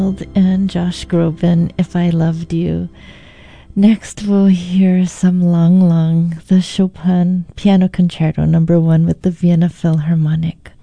and Josh Groban, If I Loved You. Next, we'll hear some Lang Lang, the Chopin Piano Concerto No. 1 with the Vienna Philharmonic.